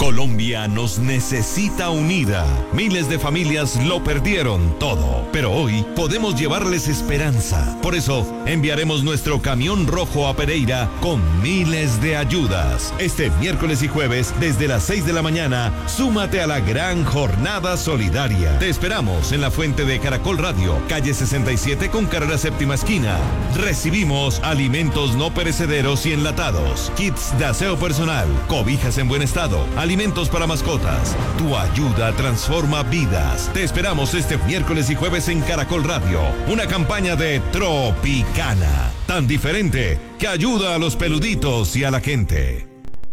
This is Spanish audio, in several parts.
Colombia nos necesita unida. Miles de familias lo perdieron todo, pero hoy podemos llevarles esperanza. Por eso, enviaremos nuestro camión rojo a Pereira con miles de ayudas. Este miércoles y jueves, desde las 6 de la mañana, súmate a la gran jornada solidaria. Te esperamos en la fuente de Caracol Radio, calle 67 con carrera séptima esquina. Recibimos alimentos no perecederos y enlatados, kits de aseo personal, cobijas en buen estado, alimentos para mascotas. Tu ayuda transforma vidas. Te esperamos este miércoles y jueves en Caracol Radio. Una campaña de Tropicana, tan diferente que ayuda a los peluditos y a la gente.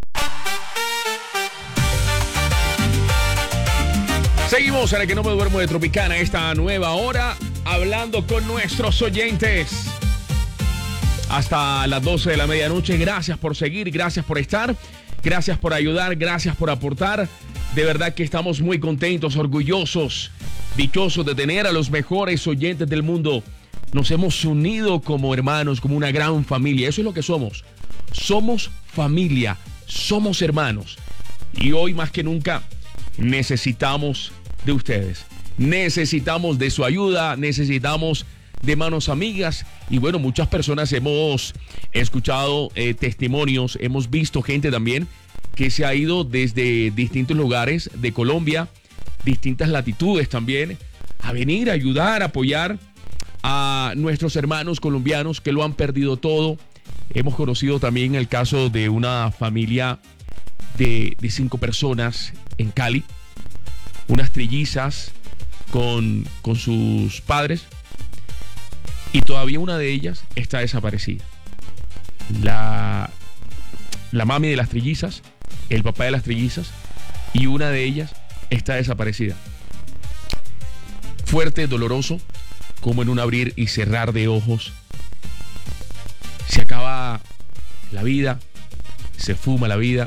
Seguimos en el que no me duermo de Tropicana, esta nueva hora, hablando con nuestros oyentes. Hasta las 12 de la medianoche. Gracias por seguir, gracias por estar. Gracias por ayudar, gracias por aportar. De verdad que estamos muy contentos, orgullosos, dichosos de tener a los mejores oyentes del mundo. Nos hemos unido como hermanos, como una gran familia. Eso es lo que somos. Somos familia, somos hermanos. Y hoy más que nunca necesitamos de ustedes. Necesitamos de su ayuda, necesitamos de manos amigas. Y bueno, muchas personas hemos escuchado testimonios, hemos visto gente también que se ha ido desde distintos lugares de Colombia, distintas latitudes también, a venir a ayudar, a apoyar a nuestros hermanos colombianos que lo han perdido todo. Hemos conocido también el caso de una familia de 5 personas en Cali, unas trillizas con sus padres, y todavía una de ellas está desaparecida. La mami de las trillizas, el papá de las trillizas, y una de ellas está desaparecida. Fuerte, doloroso, como en un abrir y cerrar de ojos. Se acaba la vida, se fuma la vida.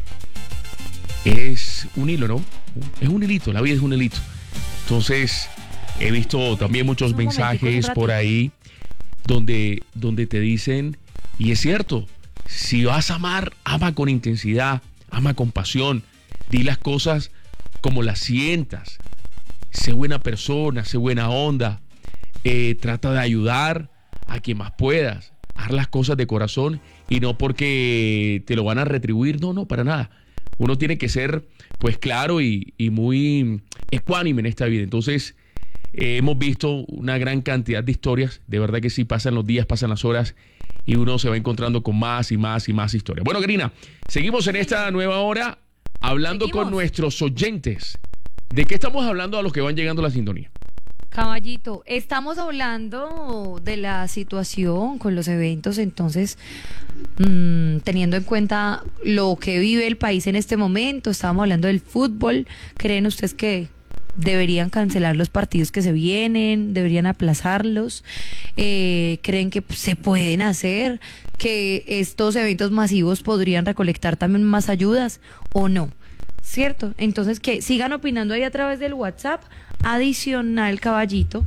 Es un hilo, ¿no? Es un hilito, la vida es un hilito. Entonces, he visto también muchos mensajes por ahí donde te dicen, y es cierto, si vas a amar, ama con intensidad, ama con pasión, di las cosas como las sientas, sé buena persona, sé buena onda, trata de ayudar a quien más puedas, haz las cosas de corazón y no porque te lo van a retribuir, no, para nada. Uno tiene que ser pues claro y muy ecuánime en esta vida. Entonces, hemos visto una gran cantidad de historias, de verdad que sí, pasan los días, pasan las horas y uno se va encontrando con más y más y más historias. Bueno, Karina, seguimos en esta nueva hora hablando con nuestros oyentes. ¿De qué estamos hablando a los que van llegando a la sintonía? Caballito, estamos hablando de la situación con los eventos, entonces, teniendo en cuenta lo que vive el país en este momento, estábamos hablando del fútbol. ¿Creen ustedes que deberían cancelar los partidos que se vienen, deberían aplazarlos? ¿Creen que se pueden hacer, que estos eventos masivos podrían recolectar también más ayudas o no? ¿Cierto? Entonces, que sigan opinando ahí a través del WhatsApp adicional, caballito.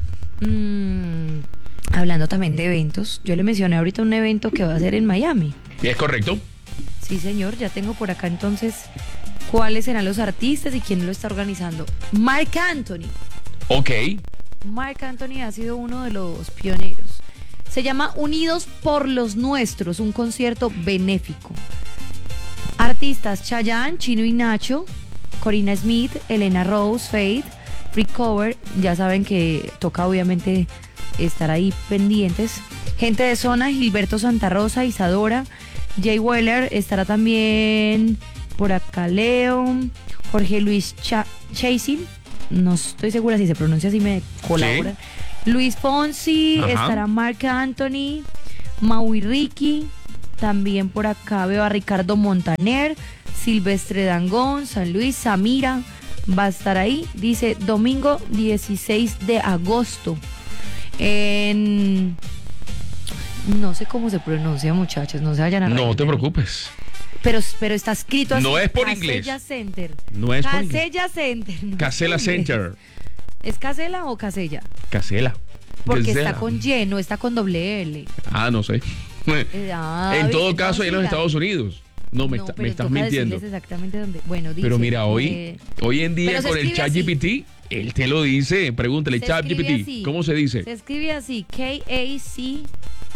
Hablando también de eventos, yo le mencioné ahorita un evento que va a ser en Miami. ¿Es correcto? Sí, señor, ya tengo por acá entonces cuáles serán los artistas y quién lo está organizando. Marc Anthony. Ok. Marc Anthony ha sido uno de los pioneros. Se llama Unidos por los Nuestros, un concierto benéfico. Artistas: Chayanne, Chino y Nacho, Corina Smith, Elena Rose, Faith, Recover. Ya saben que toca obviamente estar ahí pendientes. Gente de Zona, Gilberto Santa Rosa, Isadora, Jay Weller. Estará también por acá Leo, Jorge Luis Chasing. No estoy segura si se pronuncia así, me colabora. Sí. Luis Fonsi. Ajá. Estará Marc Anthony, Maui Ricky. También por acá veo a Ricardo Montaner, Silvestre Dangond, San Luis, Samira va a estar ahí. Dice domingo 16 de agosto en... No sé cómo se pronuncia, muchachos, no se vayan a reír. No te preocupes. Pero está escrito así. No es por Casella inglés. Casella Center. No es por inglés. Casella Center. No Casella Center. ¿Es Casella o Casella? Casella. Porque Casella. está con Y, no está con doble L. No sé. En todo caso, ahí en los Estados Unidos. No, me pero estás toca mintiendo. decirles exactamente dónde. Bueno, dice, Pero mira, hoy en día pero se con el escribe así. ChatGPT, él te lo dice. Pregúntale, Se escribe ChatGPT, así. ¿cómo se dice? Se escribe así, Kaceeja.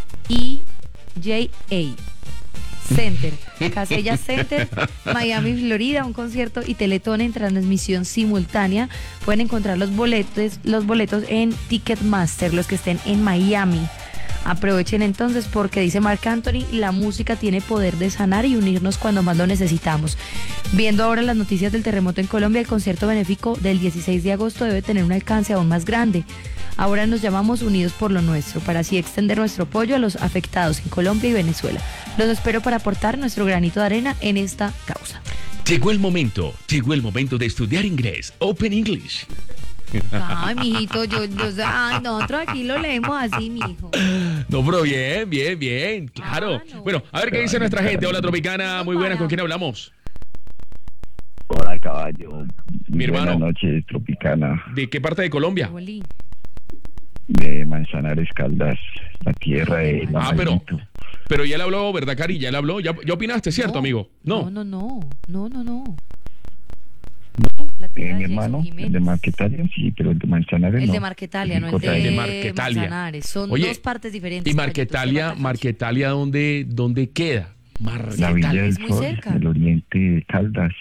Center, Casella Center, Miami, Florida, un concierto y Teletón en transmisión simultánea. Pueden encontrar los boletos en Ticketmaster, los que estén en Miami. Aprovechen entonces porque dice Marc Anthony, la música tiene poder de sanar y unirnos cuando más lo necesitamos. Viendo ahora las noticias del terremoto en Colombia, el concierto benéfico del 16 de agosto debe tener un alcance aún más grande. Ahora nos llamamos Unidos por lo Nuestro, para así extender nuestro apoyo a los afectados en Colombia y Venezuela. Los espero para aportar nuestro granito de arena en esta causa. Llegó el momento de estudiar inglés, Open English. Ay, mijito, nosotros aquí lo leemos así, mijo. No, pero bien, claro. No. Bueno, a ver qué dice nuestra gente. Hola, Tropicana, muy buenas, ¿con quién hablamos? Hola, caballo. Mi hermano. Buenas noches, Tropicana. ¿De qué parte de Colombia? Oli. De Manzanares, Caldas, la tierra de la Ah, pero ya le habló, ¿verdad, Cari? Ya le habló. ¿Ya opinaste, cierto, amigo? No. La tierra Mi de hermano, Jason el de Jiménez. Marquetalia, sí, pero el de Manzanares El no. de Marquetalia, no el Otra El de de Marquetalia. Manzanares. Son Oye, dos partes diferentes. ¿Y caballito, Marquetalia dónde queda? La Villa del es muy Sol, cerca. el oriente de Caldas.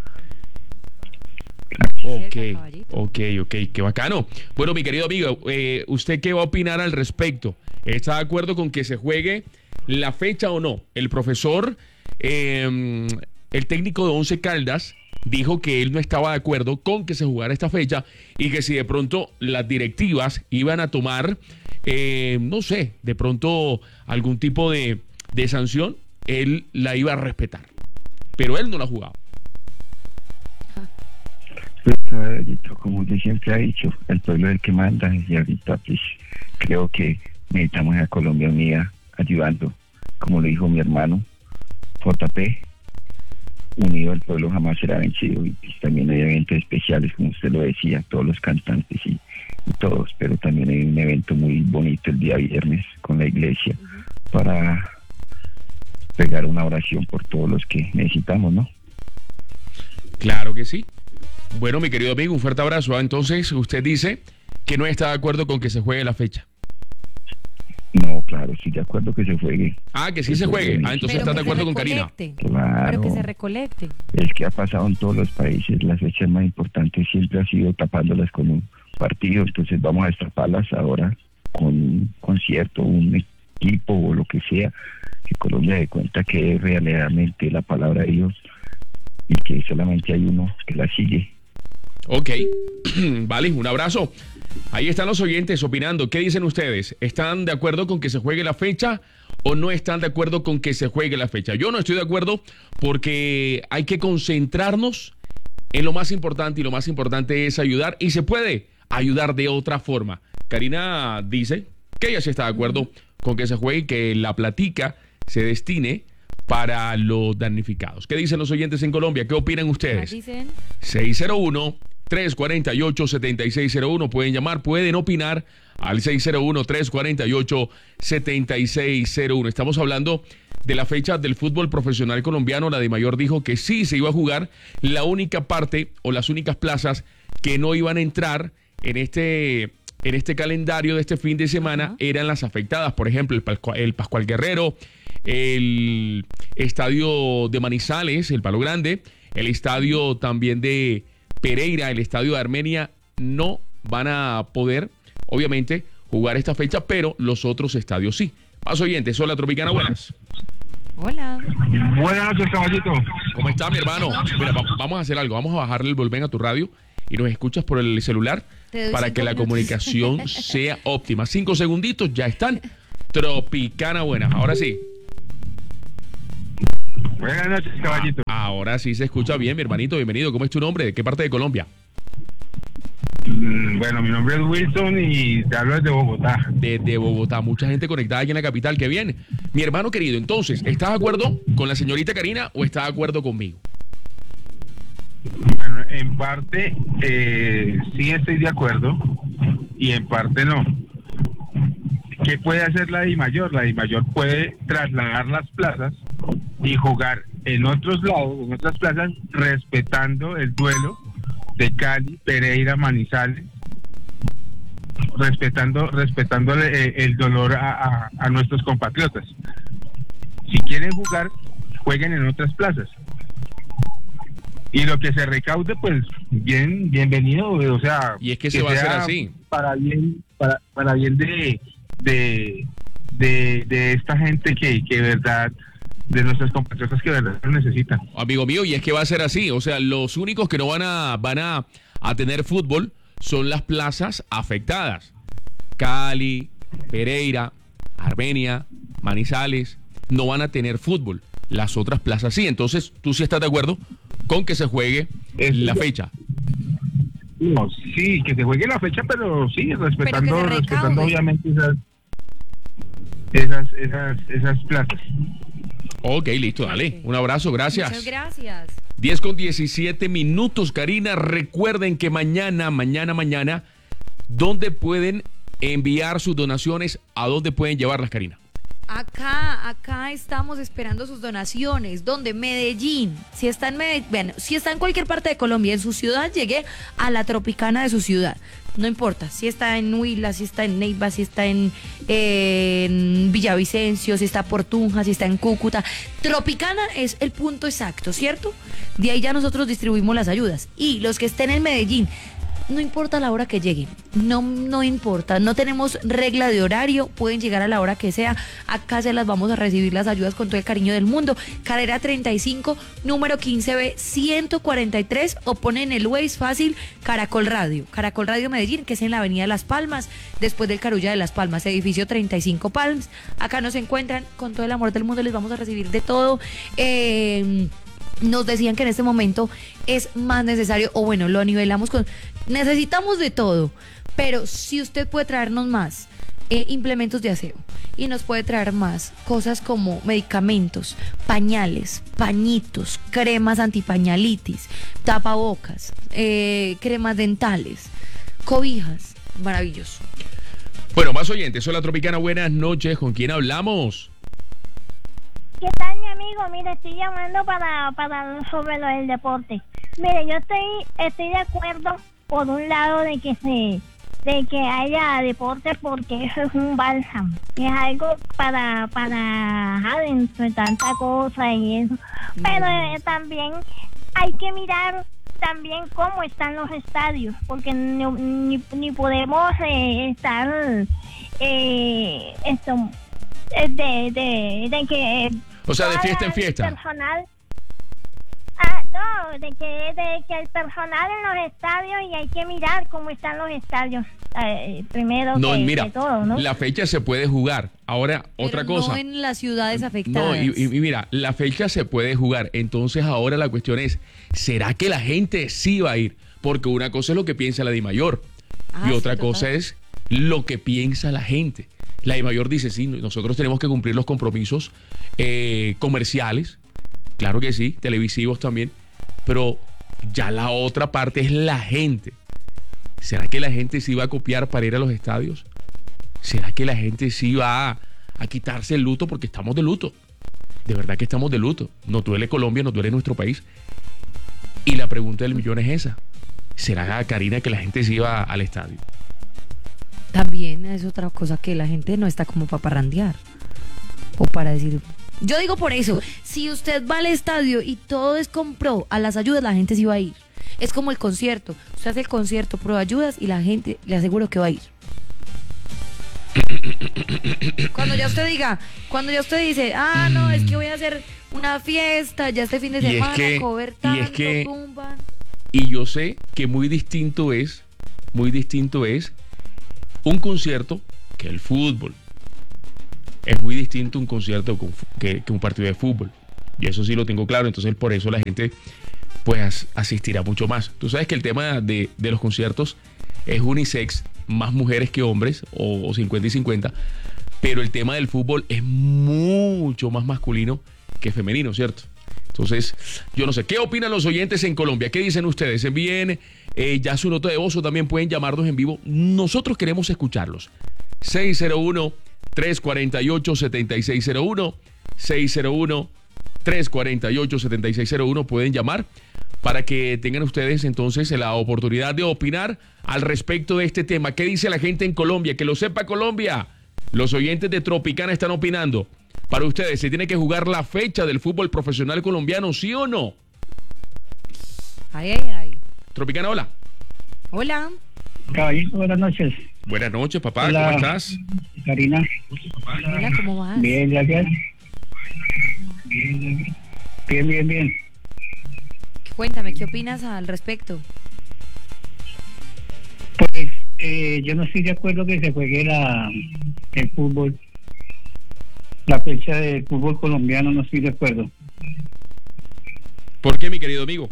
Ok, qué bacano. Bueno, mi querido amigo, ¿usted qué va a opinar al respecto? ¿Está de acuerdo con que se juegue la fecha o no? El profesor, el técnico de Once Caldas, dijo que él no estaba de acuerdo con que se jugara esta fecha y que si de pronto las directivas iban a tomar, no sé, de pronto algún tipo de sanción, él la iba a respetar. Pero él no la ha jugado. Pues, caballito, como yo siempre he dicho, el pueblo es el que manda y ahorita pues creo que necesitamos a Colombia unida, ayudando, como lo dijo mi hermano, JP, unido el pueblo jamás será vencido. Y pues, también hay eventos especiales, como usted lo decía, todos los cantantes y todos, pero también hay un evento muy bonito el día viernes con la iglesia para pegar una oración por todos los que necesitamos, ¿no? Claro que sí. Bueno, mi querido amigo, un fuerte abrazo. Entonces, usted dice que no está de acuerdo con que se juegue la fecha. No, claro, estoy de acuerdo que se juegue. Ah, que sí se juegue. Ah, entonces está de acuerdo con Karina. Claro. Pero que se recolecte. Es que ha pasado en todos los países, las fechas más importantes siempre ha sido tapándolas con un partido, entonces vamos a destaparlas ahora con un concierto, un equipo o lo que sea, que Colombia dé cuenta que es realmente la palabra de Dios y que solamente hay uno que la sigue. Ok, vale, un abrazo. Ahí están los oyentes opinando. ¿Qué dicen ustedes? ¿Están de acuerdo con que se juegue la fecha o no están de acuerdo con que se juegue la fecha? Yo no estoy de acuerdo porque hay que concentrarnos en lo más importante y lo más importante es ayudar y se puede ayudar de otra forma. Karina dice que ella sí está de acuerdo con que se juegue y que la platica se destine para los damnificados. ¿Qué dicen los oyentes en Colombia? ¿Qué opinan ustedes? Dicen 601-348-7601. Pueden llamar, pueden opinar al 601-348-7601. Estamos hablando de la fecha del fútbol profesional colombiano. La DIMAYOR dijo que sí se iba a jugar. La única parte o las únicas plazas que no iban a entrar en este calendario de este fin de semana eran las afectadas. Por ejemplo, el Pascual Guerrero, el estadio de Manizales, el Palo Grande, el estadio también de Pereira, el estadio de Armenia, no van a poder, obviamente, jugar esta fecha, pero los otros estadios sí. Más oyentes, hola Tropicana, buenas. hola. Buenas noches, caballito. ¿Cómo está, mi hermano? Mira, vamos a hacer algo, vamos a bajarle el volumen a tu radio y nos escuchas por el celular Te doy para 5 que la minutos. comunicación sea óptima. 5 segunditos, ya están. Tropicana, buenas. Ahora sí. Buenas noches, caballito. Ahora sí se escucha bien, mi hermanito. Bienvenido. ¿Cómo es tu nombre? ¿De qué parte de Colombia? Bueno, mi nombre es Wilson y te hablo desde Bogotá. De Bogotá. Mucha gente conectada aquí en la capital. Qué bien. Mi hermano querido, entonces, ¿estás de acuerdo con la señorita Karina o estás de acuerdo conmigo? Bueno, en parte sí estoy de acuerdo y en parte no. ¿Qué puede hacer la DIMAYOR? La DIMAYOR puede trasladar las plazas y jugar en otros lados, en otras plazas, respetando el duelo de Cali, Pereira, Manizales, respetando el dolor a nuestros compatriotas. Si quieren jugar, jueguen en otras plazas. Y lo que se recaude, pues bienvenido, o sea, y es que se va a hacer así para bien de esta gente que de verdad, de nuestras compatriotas que de verdad lo necesitan. Amigo mío, y es que va a ser así, o sea, los únicos que no van a tener fútbol son las plazas afectadas. Cali, Pereira, Armenia, Manizales no van a tener fútbol. Las otras plazas sí. Entonces, ¿tú sí estás de acuerdo con que se juegue la fecha? No, sí, que se juegue la fecha, pero sí, respetando obviamente esas plazas. Ok, listo, dale. Okay. Un abrazo, gracias. Muchas gracias. 10:17, Karina. Recuerden que mañana, ¿dónde pueden enviar sus donaciones? ¿A dónde pueden llevarlas, Karina? Acá estamos esperando sus donaciones. ¿Dónde? Medellín. Si está en Medellín, bueno, si está en cualquier parte de Colombia, en su ciudad, llegue a la Tropicana de su ciudad. No importa, si está en Huila, si está en Neiva, si está en Villavicencio, si está por Tunja, si está en Cúcuta. Tropicana es el punto exacto, ¿cierto? De ahí ya nosotros distribuimos las ayudas. Y los que estén en Medellín, no importa la hora que lleguen, no importa, no tenemos regla de horario, pueden llegar a la hora que sea, acá se las vamos a recibir las ayudas con todo el cariño del mundo. Carrera 35, número 15B 143, o ponen el Waze fácil Caracol Radio Medellín, que es en la avenida Las Palmas, después del Carulla de Las Palmas, edificio 35 Palms. Acá nos encuentran, con todo el amor del mundo les vamos a recibir de todo. Nos decían que en este momento es más necesario, o bueno, lo nivelamos con, necesitamos de todo, pero si usted puede traernos más implementos de aseo y nos puede traer más cosas como medicamentos, pañales, pañitos, cremas antipañalitis, tapabocas, cremas dentales, cobijas, maravilloso. Bueno, más oyentes, soy la Tropicana, buenas noches, ¿con quién hablamos? ¿Qué tal, mi amigo? Mire, estoy llamando para sobre lo del deporte. Mire, yo estoy de acuerdo por un lado de que haya deporte, porque eso es un bálsamo, es algo para adentro de tanta cosa y eso. Pero también hay que mirar también cómo están los estadios, porque ni podemos estar de que o sea, de fiesta en fiesta. Personal, no, de que el personal en los estadios, y hay que mirar cómo están los estadios primero no, que mira, todo, ¿no? La fecha se puede jugar. Ahora, pero otra cosa. No en las ciudades afectadas. No, y mira, la fecha se puede jugar. Entonces ahora la cuestión es, ¿será que la gente sí va a ir? Porque una cosa es lo que piensa la DIMAYOR y otra cosa es lo que piensa la gente. La DIMAYOR dice, sí, nosotros tenemos que cumplir los compromisos comerciales, claro que sí, televisivos también, pero ya la otra parte es la gente. ¿Será que la gente sí va a copiar para ir a los estadios? ¿Será que la gente sí va a quitarse el luto? Porque estamos de luto. De verdad que estamos de luto. Nos duele Colombia, nos duele nuestro país. Y la pregunta del millón es esa. ¿Será, Karina, que la gente sí va al estadio? También es otra cosa, que la gente no está como para parrandear o para decir. Yo digo por eso, si usted va al estadio y todo es compró a las ayudas, la gente sí va a ir. Es como el concierto. Usted hace el concierto pro ayudas y la gente, le aseguro que va a ir. Cuando ya usted dice, no, es que voy a hacer una fiesta ya este fin de semana, cover tanto, tumban. Y yo sé que muy distinto es un concierto que el fútbol. Es muy distinto un concierto que un partido de fútbol. Y eso sí lo tengo claro. Entonces por eso la gente pues asistirá mucho más. Tú sabes que el tema de los conciertos es unisex, más mujeres que hombres, o 50 y 50. Pero el tema del fútbol es mucho más masculino que femenino, ¿cierto? Entonces, yo no sé, ¿qué opinan los oyentes en Colombia? ¿Qué dicen ustedes? Envíen ya su nota de voz, o también pueden llamarnos en vivo. Nosotros queremos escucharlos. 601-348-7601, 348-7601. Pueden llamar para que tengan ustedes entonces la oportunidad de opinar al respecto de este tema. ¿Qué dice la gente en Colombia? Que lo sepa Colombia. Los oyentes de Tropicana están opinando. Para ustedes, ¿se tiene que jugar la fecha del fútbol profesional colombiano, sí o no? Ay, ay, ay. Tropicana, hola. Hola. Caballito, buenas noches. Buenas noches, papá. Hola. ¿Cómo estás? Karina. Hola, ¿cómo vas? Bien, gracias. Bien. Cuéntame, ¿qué opinas al respecto? Pues yo no estoy de acuerdo que se juegue el fútbol. La fecha del fútbol colombiano no estoy de acuerdo. ¿Por qué, mi querido amigo?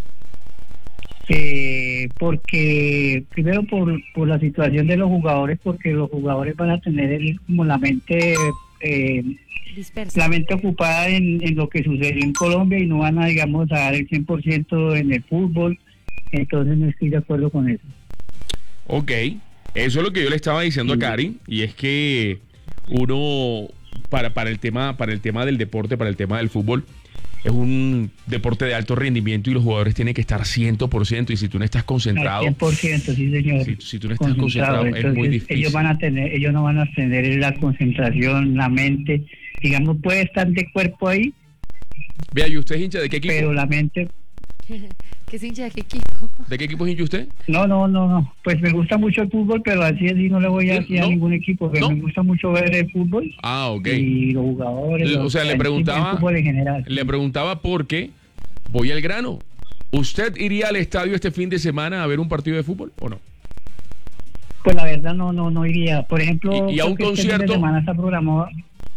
Porque primero por la situación de los jugadores, porque los jugadores van a tener como la mente Dispersa. ocupada en lo que sucedió en Colombia y no van a, digamos, a dar el 100% en el fútbol. Entonces no estoy de acuerdo con eso. Ok, eso es lo que yo le estaba diciendo a Cari, y es que uno para el tema del deporte, para el tema del fútbol, es un deporte de alto rendimiento y los jugadores tienen que estar 100%, y si tú no estás concentrado, Al 100%, sí, señor. si tú no estás concentrado, es muy difícil. Ellos no van a tener la concentración, la mente, digamos, puede estar de cuerpo ahí, Vea, ¿y usted es hincha de qué equipo? pero la mente, ¿Qué es hincha de qué equipo? ¿De qué equipo es hincha usted? no, pues me gusta mucho el fútbol, pero así no le voy a decir ¿No? a ningún equipo, que ¿No? me gusta mucho ver el fútbol Ah, ok. y los jugadores, O sea, le el preguntaba, fútbol en general. le preguntaba porque voy al grano. ¿Usted iría al estadio este fin de semana a ver un partido de fútbol o no? Pues la verdad no iría. Por ejemplo, ¿Y a un creo que este fin concierto? de semana está programado.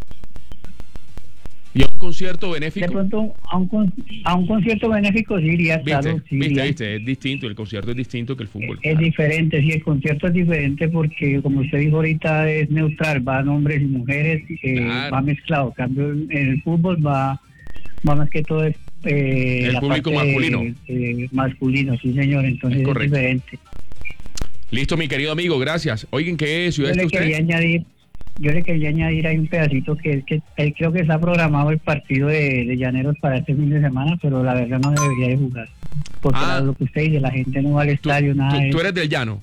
¿Y a un concierto benéfico? De pronto, a un concierto benéfico sí iría, ¿Viste? claro. Sí iría. ¿Viste? Es distinto, el concierto es distinto que el fútbol. Es diferente, sí, el concierto es diferente porque, como usted dijo ahorita, es neutral, van hombres y mujeres, Claro. va mezclado. En cambio, en el fútbol va más que todo es El la público parte masculino. Masculino, sí, señor, entonces Es es correcto. diferente. Listo, mi querido amigo, gracias. Oigan, ¿qué ciudad Yo está le quería usted? añadir, hay un pedacito que creo que está programado el partido de Llaneros para este fin de semana, pero la verdad no debería de jugar. Porque lo que usted dice, la gente no va al estadio, nada de Tú eso. eres del llano.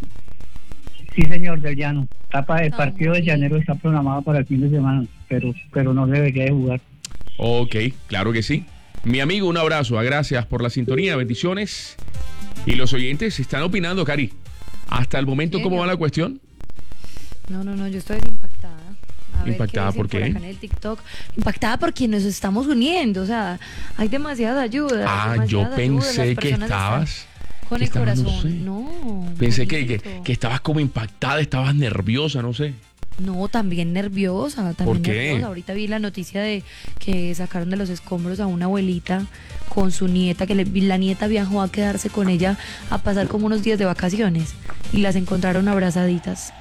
Sí, señor, del Llano. El Ah, partido de muy bien. Llaneros está programado para el fin de semana, pero no debería de jugar. Ok, claro que sí. Mi amigo, un abrazo. Gracias por la sintonía, bendiciones. Y los oyentes están opinando, Cari. Hasta el momento, Bien, ¿cómo yo- va la cuestión? No, yo estoy impactada. A ver ¿Impactada qué por dicen qué? acá en el TikTok. Impactada porque nos estamos uniendo, o sea, hay demasiadas ayudas. Ah, yo demasiadas ayudas, pensé las que personas estabas... están con que el estabas, no corazón. sé. No, Pensé poquito. que estabas como impactada, estabas nerviosa, no sé. No, también nerviosa, también ¿Por qué? nerviosa. Ahorita vi la noticia de que sacaron de los escombros a una abuelita con su nieta, que la nieta viajó a quedarse con ella a pasar como unos días de vacaciones y las encontraron abrazaditas.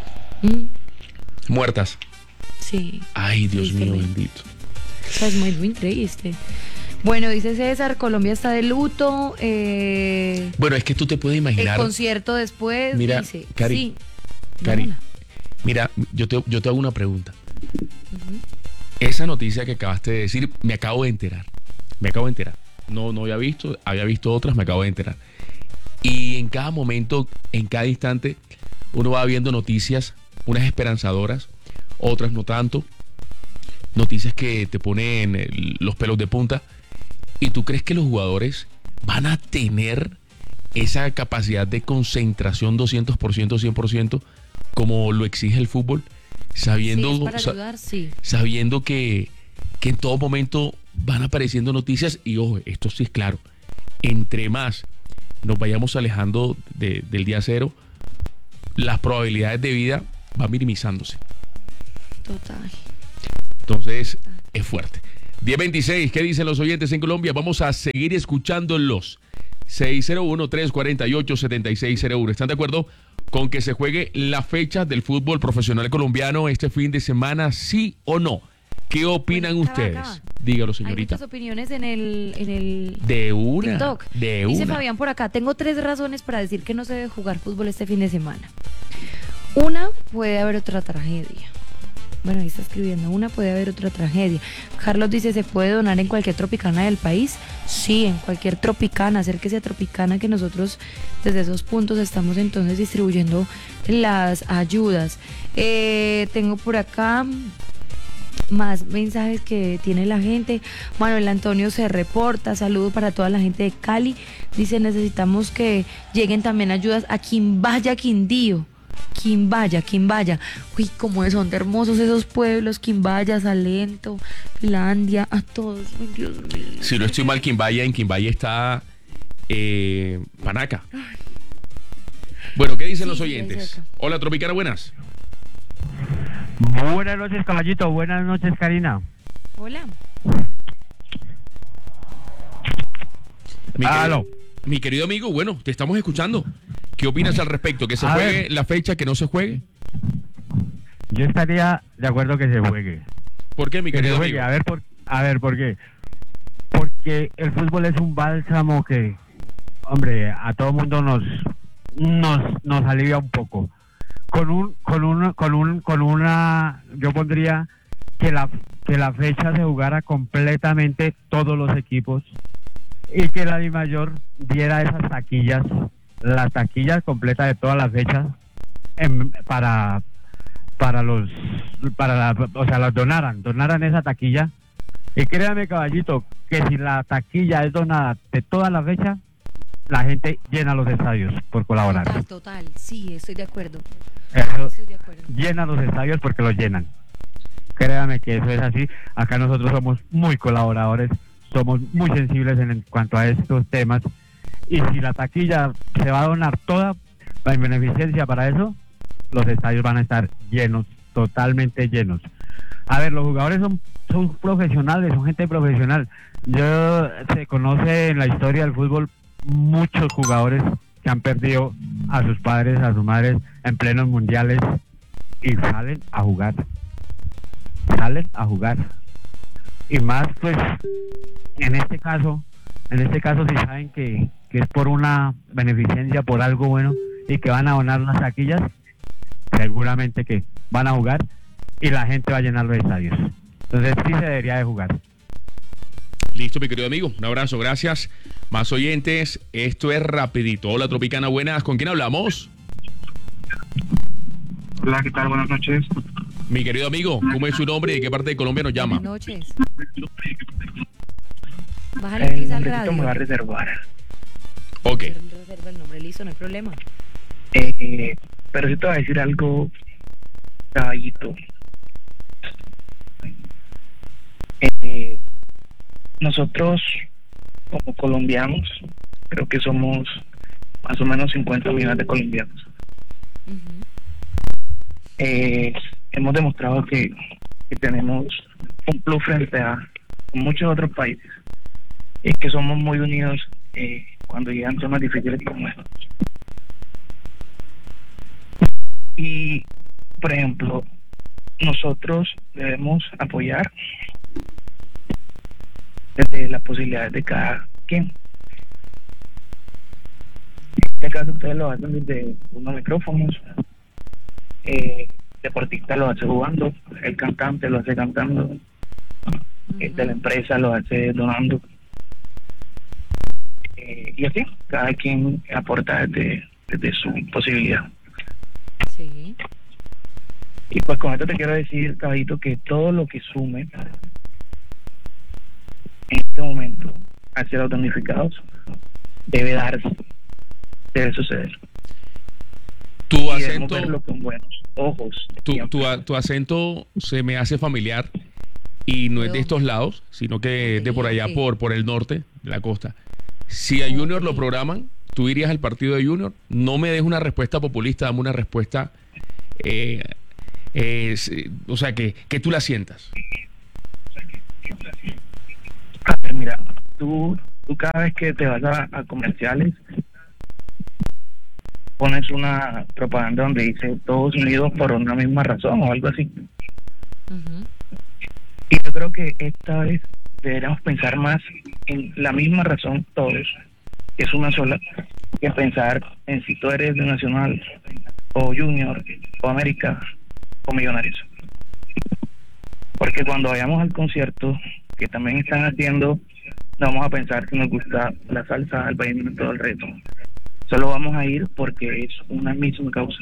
Muertas. Sí. Ay, Dios mío, Tristemente. bendito. O sea, es muy triste. Bueno, dice César, Colombia está de luto. Bueno, es que tú te puedes El imaginar... concierto después. Mira, dice, Cari, sí. Cari, Dámela. mira, yo te hago una pregunta. Esa noticia que acabaste de decir, me acabo de enterar. No había visto otras, me acabo de enterar. Y en cada momento, en cada instante, uno va viendo noticias, unas esperanzadoras, otras no tanto. Noticias que te ponen los pelos de punta. ¿Y tú crees que los jugadores van a tener esa capacidad de concentración 200%, 100%, como lo exige el fútbol? Sabiendo, Sí, es para ayudar, sí. sabiendo que en todo momento van apareciendo noticias. Y ojo, esto sí es claro, entre más nos vayamos alejando del día cero, las probabilidades de vida van minimizándose. Total. Entonces es fuerte. 10:26, ¿qué dicen los oyentes en Colombia? Vamos a seguir escuchándolos. 601-348-7601. ¿Están de acuerdo con que se juegue la fecha del fútbol profesional colombiano este fin de semana, sí o no? ¿Qué opinan Bueno, ustedes? acá. Dígalo, Hay señorita. muchas opiniones en el De una. TikTok. De Dice una. Fabián por acá, tengo 3 razones para decir que no se debe jugar fútbol este fin de semana. Una, puede haber otra tragedia. Bueno, ahí está escribiendo. Una, puede haber otra tragedia. Carlos dice, ¿se puede donar en cualquier Tropicana del país? Sí, en cualquier Tropicana. Acérquese a Tropicana, que nosotros desde esos puntos estamos entonces distribuyendo las ayudas. Tengo por acá más mensajes que tiene la gente. Manuel Antonio se reporta, saludos para toda la gente de Cali. Dice, necesitamos que lleguen también ayudas a Quimbaya, Quindío. Quimbaya. Uy, cómo son de hermosos esos pueblos, Quimbaya, Salento, Finlandia, a todos. Ay, Dios mío. Si no estoy mal, en Quimbaya está Panaca. Bueno, ¿qué dicen los oyentes? Hola, Tropicana, buenas. Buenas noches, caballito. Buenas noches, Karina. Hola. Mi querido amigo, bueno, te estamos escuchando. ¿Qué opinas al respecto? ¿Que se juegue la fecha, que no se juegue? Yo estaría de acuerdo que se juegue. ¿Por qué, mi querido amigo? A ver, ¿por qué? Porque el fútbol es un bálsamo que, hombre, a todo mundo nos alivia un poco. Yo pondría que la fecha se jugara completamente todos los equipos y que la Dimayor diera esas taquillas, las taquillas completas de todas las fechas las donaran esa taquilla. Y créame, caballito, que si la taquilla es donada de toda la fecha, la gente llena los estadios por colaborar. Total, sí, estoy de acuerdo. Llena los estadios porque los llenan. Créame que eso es así. Acá nosotros somos muy colaboradores, somos muy sensibles en cuanto a estos temas. Y si la taquilla se va a donar toda en beneficencia para eso, los estadios van a estar llenos, totalmente llenos. A ver, los jugadores son profesionales, son gente profesional. Se conoce en la historia del fútbol muchos jugadores que han perdido a sus padres, a sus madres en plenos mundiales y salen a jugar. Y más, pues, en este caso si saben que es por una beneficencia, por algo bueno, y que van a donar las taquillas, seguramente que van a jugar y la gente va a llenar los estadios. Entonces sí se debería de jugar. Listo, mi querido amigo, un abrazo, gracias. Más oyentes, esto es rapidito. Hola, Tropicana, buenas, ¿con quién hablamos? Hola, ¿qué tal? Buenas noches. Mi querido amigo, ¿cómo es su nombre y de qué parte de Colombia nos llama? Buenas noches. Bájale please al radio. Me va a reservar. Ok. Reserva el nombre, listo, no hay problema. Pero sí te voy a decir algo, caballito. Nosotros, como colombianos, creo que somos más o menos 50 millones de colombianos. Hemos demostrado que tenemos un plus frente a muchos otros países, y que somos muy unidos cuando llegan temas difíciles como estos. Y, por ejemplo, nosotros debemos apoyar desde las posibilidades de cada quien. En este caso ustedes lo hacen desde unos micrófonos, deportista lo hace jugando, el cantante lo hace cantando, el de la empresa lo hace donando, y así cada quien aporta desde su posibilidad. Sí. Y pues con esto te quiero decir, caballito, que todo lo que sume en este momento hacia los damnificados debe suceder. Tu y acento, verlo con buenos ojos. tu acento se me hace familiar y no es de estos lados, sino que es de por allá, por el norte de la costa. Si a Junior lo programan, tú irías al partido de Junior. No me des una respuesta populista, dame una respuesta, o sea, que tú la sientas. A ver, mira, tú cada vez que te vas a comerciales pones una propaganda donde dice todos unidos por una misma razón o algo así. Y yo creo que esta vez deberíamos pensar más en la misma razón todos, que es una sola, que pensar en si tú eres de Nacional o Junior o América o Millonarios. Porque cuando vayamos al concierto, que también están haciendo, no vamos a pensar que nos gusta la salsa, el vallenato, todo el reto. Solo vamos a ir porque es una misma causa.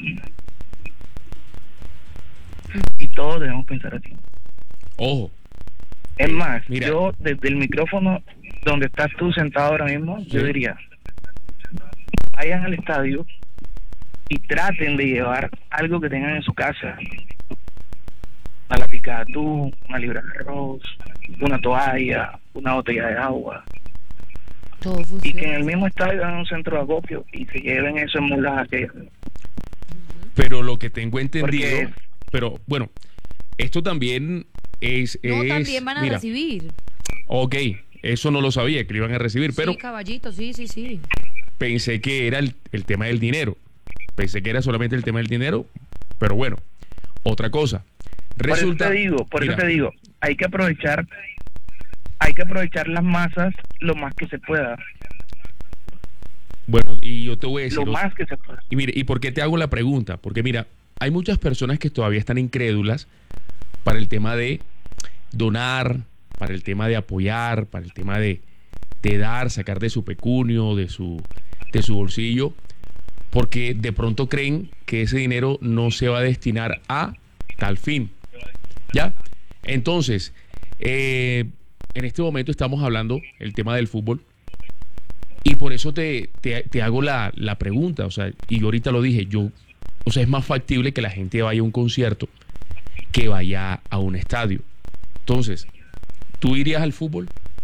Y todos debemos pensar así. Ojo. Es más, mira, yo desde el micrófono donde estás tú sentado ahora mismo, yo diría, vayan al estadio y traten de llevar algo que tengan en su casa. Una latica de atún, una libra de arroz, una toalla, una botella de agua. Todo funciona. Y que en el mismo estadio hagan un centro de acopio y se lleven eso en mulas aquellas. Pero lo que tengo entendido, Porque- pero bueno, esto también No, también van a mira, recibir. ok, eso no lo sabía, que lo iban a recibir, pero Sí, caballito, sí. pensé que era el tema del dinero. Pensé que era solamente el tema del dinero, pero bueno, otra cosa. Resulta, Por eso mira, te digo, hay que aprovechar las masas lo más que se pueda, bueno, y yo te voy a decir, lo más que se pueda. y mire, ¿y por qué te hago la pregunta? Porque mira, hay muchas personas que todavía están incrédulas para el tema de donar, para el tema de apoyar, para el tema de dar, sacar de su pecunio, de su bolsillo, porque de pronto creen que ese dinero no se va a destinar a tal fin. ¿Ya? Entonces, en este momento estamos hablando el tema del fútbol y por eso te hago la pregunta, o sea, y yo ahorita lo dije, o sea, es más factible que la gente vaya a un concierto que vaya a un estadio. Entonces, ¿tú irías al fútbol?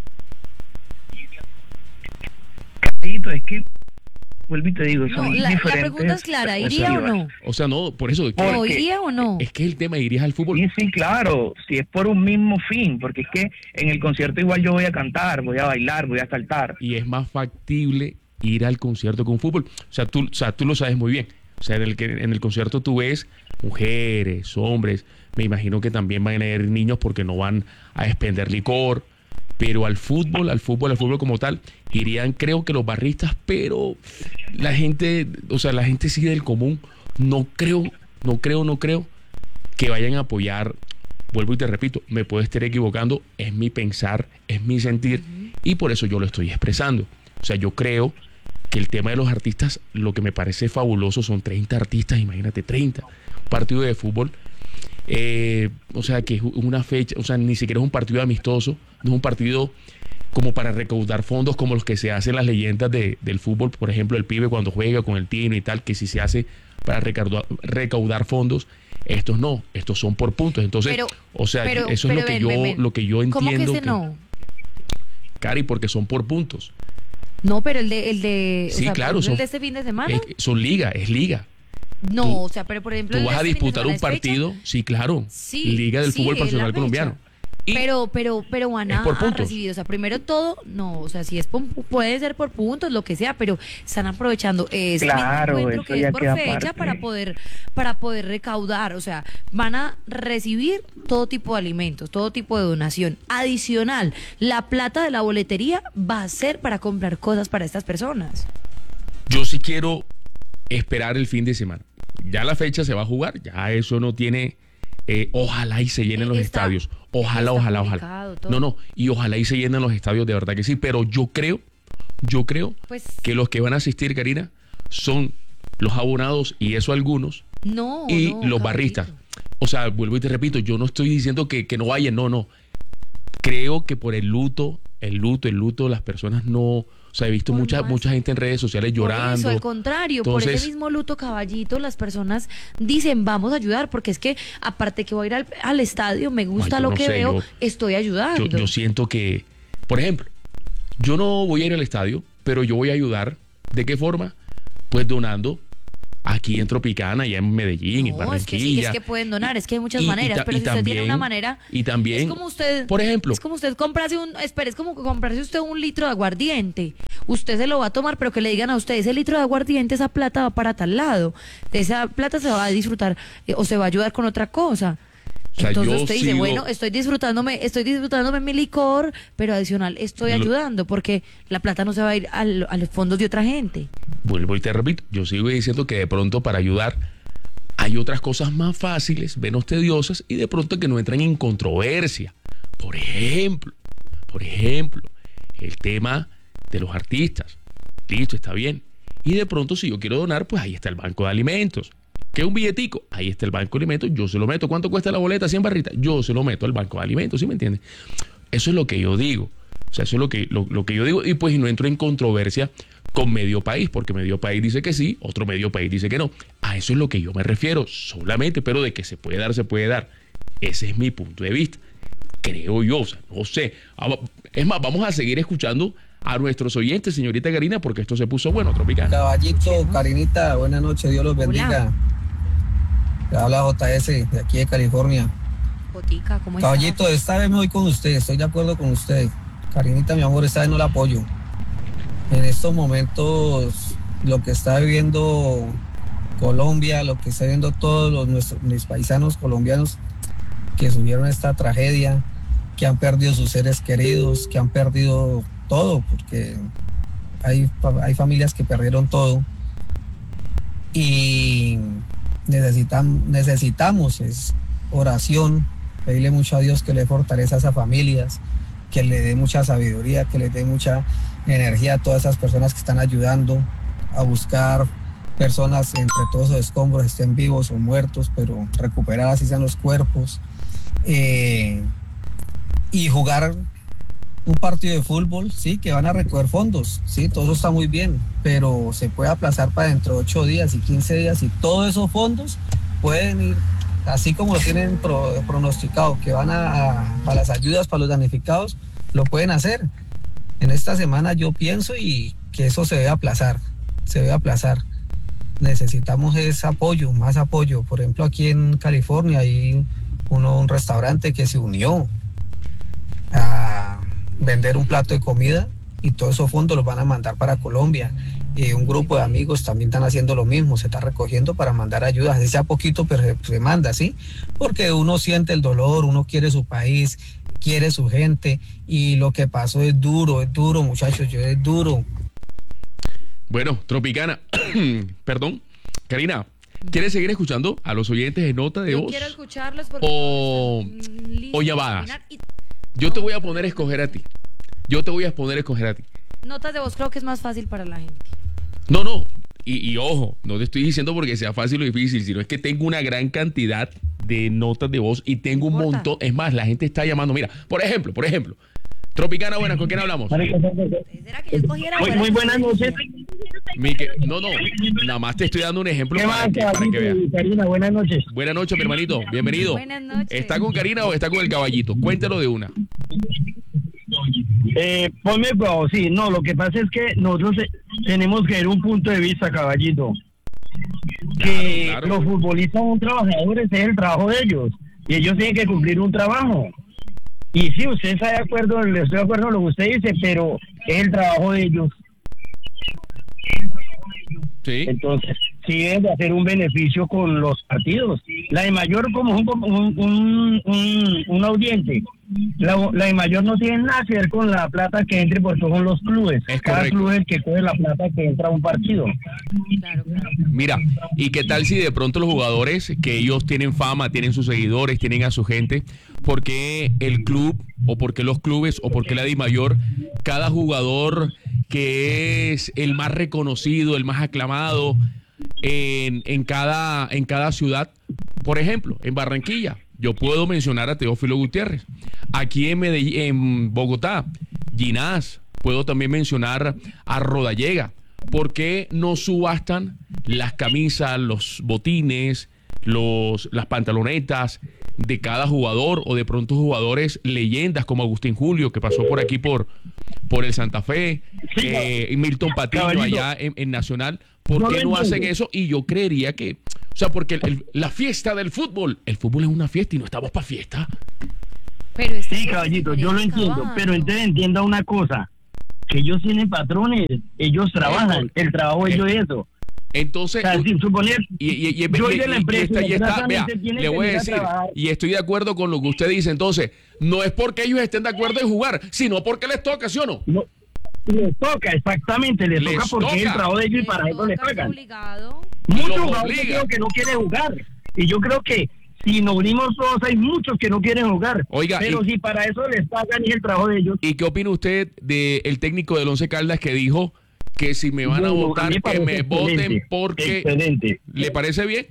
Caballito, es que vuelvo y te digo, No, son la diferentes. pregunta es clara, ¿iría o no? O sea, no, por eso. ¿O Porque- iría o no? Es que el tema, ¿irías al fútbol? Sí, claro, si es por un mismo fin, porque es que en el concierto igual yo voy a cantar, voy a bailar, voy a saltar. Y es más factible ir al concierto con fútbol. O sea, tú lo sabes muy bien. O sea, en el concierto tú ves mujeres, hombres. Me imagino que también van a ir niños porque no van a expender licor. Pero al fútbol como tal, irían creo que los barristas, pero la gente, o sea, la gente sí del común, no creo que vayan a apoyar. Vuelvo y te repito, me puedo estar equivocando, es mi pensar, es mi sentir, y por eso yo lo estoy expresando. O sea, yo creo que el tema de los artistas, lo que me parece fabuloso son 30 artistas, imagínate, 30, un partido de fútbol. O sea, que es una fecha, o sea, ni siquiera es un partido amistoso, no es un partido como para recaudar fondos como los que se hacen las leyendas del fútbol, por ejemplo, el pibe cuando juega con el Tino y tal, que si se hace para recaudar fondos, estos no, estos son por puntos. Entonces, Pero- o sea, pero- eso es pero lo que ven, yo ven, ven. lo que yo ¿Cómo que entiendo. ese no? Cari, porque son por puntos. No, pero el de Sí, o sea, claro, el son- de este fin de semana. Son liga, es liga. No, tú- o sea, pero por ejemplo, Tú el de vas a este fin de disputar semana un es fecha. partido, sí, claro. Sí, Liga del sí, Fútbol es la Profesional fecha. Colombiano. Y Pero van es a por puntos. recibir, o sea, primero todo, no, o sea, si es puede ser por puntos, lo que sea, pero están aprovechando ese Claro, mismo encuentro eso que ya es por queda fecha aparte. para poder recaudar, o sea, van a recibir todo tipo de alimentos, todo tipo de donación. Adicional, la plata de la boletería va a ser para comprar cosas para estas personas. yo sí quiero esperar el fin de semana. Ya la fecha se va a jugar, ya eso no tiene. Ojalá y se llenen los Está- estadios. Ojalá. está publicado todo. No, y ojalá y se llenen los estadios, de verdad que sí. Pero yo creo Pues que los que van a asistir, Karina, son los abonados, y eso algunos, no, y no, los caballito. barristas. O sea, vuelvo y te repito, yo no estoy diciendo que no vayan, no. Creo que por el luto, las personas no. O sea, he visto Por mucha más- gente en redes sociales Por llorando. eso, al contrario, por Entonces- ese mismo luto, caballito, las personas dicen, vamos a ayudar, porque es que aparte que voy a ir al estadio, me gusta Ay, yo lo no que sé, veo, yo- estoy ayudando. Yo siento que, por ejemplo, yo no voy a ir al estadio, pero yo voy a ayudar. ¿De qué forma? Pues donando aquí en Tropicana, allá en Medellín, en No, es que sí, Barranquilla. es que pueden donar, es que hay muchas Y- y maneras, ta- pero y si usted tiene también- una manera, y también, es como usted, por ejemplo, es como usted comprarse es como comprarse usted un litro de aguardiente, usted se lo va a tomar, pero que le digan a usted, ese litro de aguardiente, esa plata va para tal lado, esa plata se va a disfrutar o se va a ayudar con otra cosa. O sea, Entonces yo usted dice, sigo- bueno, estoy disfrutándome mi licor, pero adicional estoy Lo- ayudando porque la plata no se va a ir a los fondos de otra gente. vuelvo y te repito, yo sigo diciendo que de pronto para ayudar Hay otras cosas más fáciles, menos tediosas y de pronto que no entran en controversia. Por ejemplo, el tema de los artistas. Listo, está bien. Y de pronto si yo quiero donar, pues ahí está el banco de alimentos. ¿Qué es un billetico? Ahí está el banco de alimentos, yo se lo meto. ¿Cuánto cuesta la boleta? 100 barritas. Yo se lo meto al banco de alimentos, ¿sí me entiendes? Eso es lo que yo digo. O sea, eso es lo que yo digo. Y pues no entro en controversia con medio país, porque medio país dice que sí, otro medio país dice que no. A eso es lo que yo me refiero solamente, pero de que se puede dar, se puede dar. Ese es mi punto de vista. Creo yo, o sea, no sé. Es más, vamos a seguir escuchando a nuestros oyentes, señorita Karina, porque esto se puso bueno, Tropicana. Caballito, Karinita, buenas noches, Dios los bendiga. Le habla JS de aquí de California. Jotica, ¿cómo Caballito, estás? esta vez me voy con usted, estoy de acuerdo con usted. Karinita, mi amor, esta vez no la apoyo. En estos momentos, lo que está viviendo Colombia, lo que está viviendo todos mis paisanos colombianos que subieron esta tragedia, que han perdido sus seres queridos, que han perdido todo, porque hay familias que perdieron todo. Y necesitamos oración, pedirle mucho a Dios que le fortalezca a esas familias, que le dé mucha sabiduría, que le dé mucha energía a todas esas personas que están ayudando a buscar personas entre todos esos escombros, estén vivos o muertos, pero recuperar así sean los cuerpos, y jugar un partido de fútbol, sí, que van a recoger fondos, sí, todo eso está muy bien, pero se puede aplazar para dentro de 8 días y 15 días y todos esos fondos pueden ir, así como lo tienen pronosticado, que van para las ayudas para los damnificados, lo pueden hacer. En esta semana yo pienso y que eso se debe aplazar. Necesitamos ese apoyo, más apoyo. Por ejemplo, aquí en California hay un restaurante que se unió a vender un plato de comida y todos esos fondos los van a mandar para Colombia. Y un grupo de amigos también están haciendo lo mismo, se está recogiendo para mandar ayudas, así sea poquito, pero se manda, ¿sí? Porque uno siente el dolor, uno quiere su país, quiere su gente, y lo que pasó es duro, muchachos, es duro. Bueno, Tropicana, perdón, Karina, ¿quieres seguir escuchando a los oyentes de nota de voz? Yo quiero escucharlos porque o llamadas. Yo te voy a poner a escoger a ti. Notas de voz creo que es más fácil para la gente. No, y ojo, no te estoy diciendo porque sea fácil o difícil, sino es que tengo una gran cantidad de notas de voz y tengo un montón. Es más, la gente está llamando. Mira, por ejemplo, Tropicana, buenas, ¿con quién hablamos? ¿Será que yo escogiera? Muy buenas noches. No, nada más te estoy dando un ejemplo para que veas. Karina, buenas noches. Buenas noches, mi hermanito, bienvenido. Buenas noches. ¿Está con Karina o está con el caballito? Cuéntalo de una. Ponme cuidado, sí, no, lo que pasa es que nosotros tenemos que ver un punto de vista, caballito, que claro. Los futbolistas son trabajadores, es el trabajo de ellos, y ellos tienen que cumplir un trabajo, y sí, usted está de acuerdo, le estoy de acuerdo en lo que usted dice, pero es el trabajo de ellos. Sí. Entonces, sí deben de hacer un beneficio con los partidos. La de mayor, como un audiente, la de mayor no tiene nada que ver con la plata que entre, porque son los clubes. Es Cada correcto. club es el que coge la plata que entra a un partido. Claro. Mira, ¿y qué tal si de pronto los jugadores, que ellos tienen fama, tienen sus seguidores, tienen a su gente, por qué el club, o por qué los clubes, o por qué la DIMAYOR, cada jugador que es el más reconocido, el más aclamado en cada ciudad? Por ejemplo, en Barranquilla, yo puedo mencionar a Teófilo Gutiérrez. Aquí en Medellín, en Bogotá, Ginás. Puedo también mencionar a Rodallega. ¿Por qué no subastan las camisas, los botines, las pantalonetas de cada jugador, o de pronto jugadores leyendas como Agustín Julio, que pasó por aquí por el Santa Fe, y Milton Patiño allá en Nacional? ¿Por qué no hacen eso? Y yo creería que, o sea, porque la fiesta del fútbol, el fútbol es una fiesta y no estamos para fiesta. Pero sí, caballito, yo lo entiendo, pero entonces entienda una cosa, que ellos tienen patrones, ellos trabajan, el trabajo de ellos es eso. Entonces, o sea, sin suponer, yo de la empresa, vea, le voy a decir, y estoy de acuerdo con lo que usted dice. Entonces, no es porque ellos estén de acuerdo en jugar, sino porque les toca, ¿sí o no? No, les toca, exactamente, les toca porque es el trabajo de ellos y para eso les pagan. Muchos jugadores creo que no quieren jugar. Y yo creo que si nos unimos todos, hay muchos que no quieren jugar. Oiga, pero si para eso les pagan y el trabajo de ellos. ¿Y qué opina usted del técnico del Once Caldas que dijo que si me van a votar, que me voten porque... Excelente. ¿Le parece bien?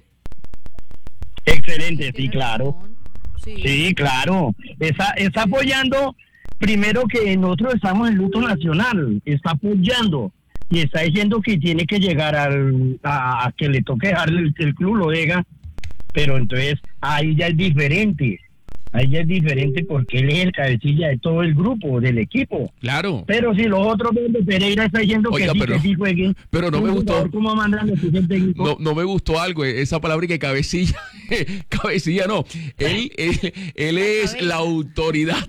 Excelente, sí, claro. Sí, claro. Está apoyando, primero que nosotros estamos en luto nacional, está apoyando y está diciendo que tiene que llegar a que le toque dejar el club, lo deja, pero entonces ahí ya es diferente. Ahí ya es diferente porque él es el cabecilla de todo el grupo, del equipo. Claro. Pero si los otros ven de Pereira está diciendo Oiga, que sí jueguen. Pero no me gustó. ¿Cómo mandan los técnicos? No me gustó algo, esa palabra que cabecilla. Cabecilla no. Él es la autoridad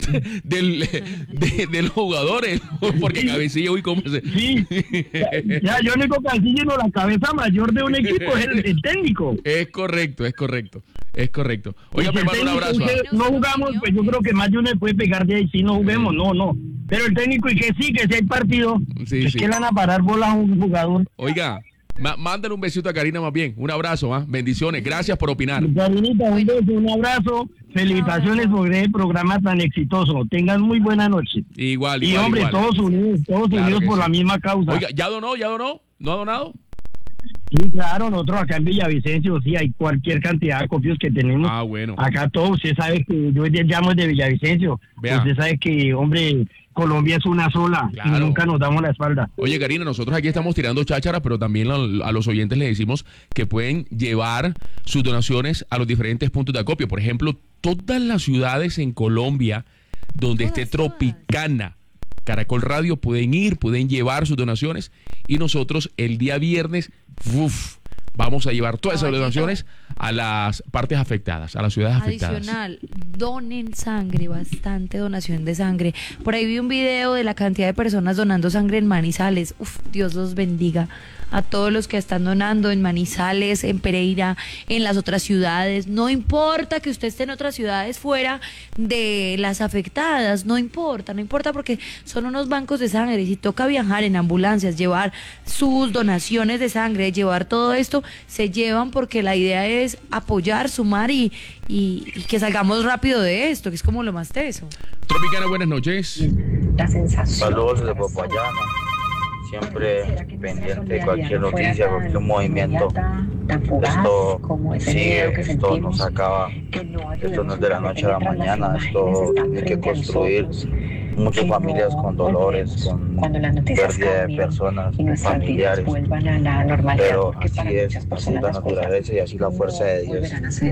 del jugador. Porque cabecilla, uy, ¿cómo se...? Sí. Ya, yo único cabecilla, no, la cabeza mayor de un equipo es el técnico. Es correcto. Oiga, mi hermano, un abrazo. No jugamos, pues yo creo que más de uno puede pegar de ahí. Si no juguemos, no. Pero el técnico, y que sí, que sea el partido. Es que le van a parar bolas a un jugador. Oiga, mándale un besito a Karina más bien. Un abrazo, bendiciones. Gracias por opinar. Karinita, un beso, un abrazo. Felicitaciones por el programa tan exitoso. Tengan muy buena noche. Igual. Y hombre, igual. todos unidos por la misma causa. Oiga, ¿ya donó? ¿No ha donado? Sí, claro, nosotros acá en Villavicencio sí hay cualquier cantidad de copios que tenemos. Bueno. Acá todos, usted sabe que yo llamo de Villavicencio. Vea. Usted sabe que, hombre, Colombia es una sola, claro. Y nunca nos damos la espalda. Oye, Karina, nosotros aquí estamos tirando cháchara, pero también a los oyentes les decimos que pueden llevar sus donaciones a los diferentes puntos de acopio. Por ejemplo, todas las ciudades en Colombia donde esté Tropicana, Caracol Radio, pueden llevar sus donaciones, y nosotros el día viernes vamos a llevar todas esas donaciones a las partes afectadas, a las ciudades afectadas. Adicional, donen sangre, bastante donación de sangre. Por ahí vi un video de la cantidad de personas donando sangre en Manizales. Dios los bendiga a todos los que están donando en Manizales, en Pereira, en las otras ciudades. No importa que usted esté en otras ciudades fuera de las afectadas, no importa porque son unos bancos de sangre, y si toca viajar en ambulancias, llevar sus donaciones de sangre, llevar todo esto, se llevan, porque la idea es apoyar, sumar y que salgamos rápido de esto, que es como lo más teso. Tropicana, buenas noches. La sensación. Saludos desde Popayán. Siempre pendiente de cualquier noticia, cualquier movimiento. Esto sigue, esto no se acaba, esto no es de la noche a la mañana, esto tiene que construir muchas familias con dolores, con pérdida de personas, familiares, pero así es la naturaleza y así la fuerza de Dios.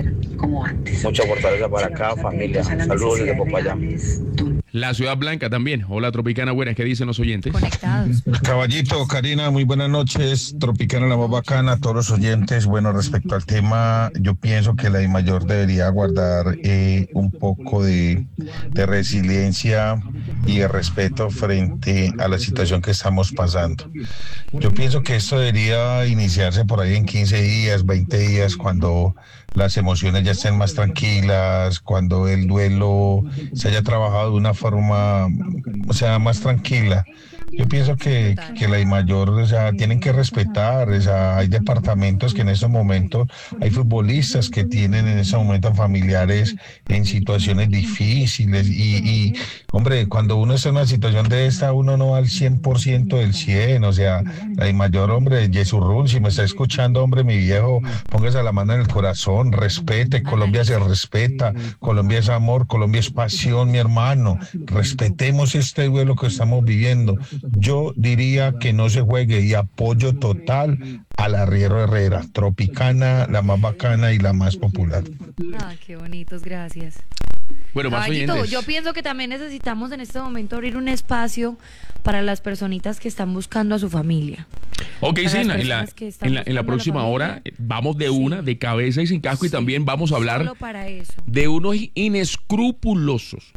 Mucha fortaleza para cada familia. Saludos desde Popayán. La Ciudad Blanca también. Hola, Tropicana, buenas. ¿Qué dicen los oyentes? Conectados. Caballito, Karina, muy buenas noches. Tropicana, la más bacana, a todos los oyentes. Bueno, respecto al tema, yo pienso que la DIMAYOR debería guardar un poco de resiliencia y de respeto frente a la situación que estamos pasando. Yo pienso que esto debería iniciarse por ahí en 15 días, 20 días, cuando las emociones ya estén más tranquilas, cuando el duelo se haya trabajado de una forma, más tranquila. Yo pienso que la DIMAYOR, tienen que respetar, hay departamentos que en estos momentos, hay futbolistas que tienen en este momento familiares en situaciones difíciles y hombre, cuando uno está en una situación de esta, uno no va al 100% del 100%, la DIMAYOR, hombre, Yesurrún, si me está escuchando, hombre, mi viejo, póngase la mano en el corazón, respete, Colombia se respeta, Colombia es amor, Colombia es pasión, mi hermano, respetemos este duelo que estamos viviendo. Yo diría que no se juegue, y apoyo total al Arriero Herrera, Tropicana, la más bacana y la más popular. Qué bonitos, gracias. Bueno, más Caballito, oyentes. yo pienso que también necesitamos en este momento abrir un espacio para las personitas que están buscando a su familia. Ok, Para sí, las en la próxima hora vamos de cabeza y sin casco, y también vamos a hablar solo para eso. de unos inescrupulosos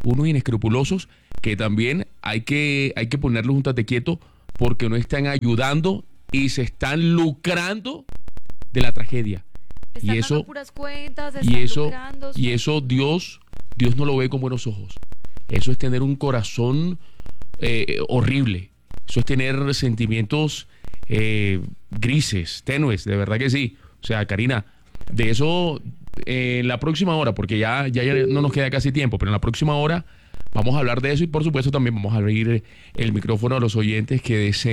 que también hay que ponerlos un tate quieto, porque no están ayudando y se están lucrando de la tragedia. Están Y eso, dando puras cuentas, y eso Dios no lo ve con buenos ojos. Eso es tener un corazón horrible. Eso es tener sentimientos grises, tenues, de verdad que sí. O sea, Karina, de eso en la próxima hora, porque ya no nos queda casi tiempo, pero en la próxima hora vamos a hablar de eso y por supuesto también vamos a abrir el micrófono a los oyentes que deseen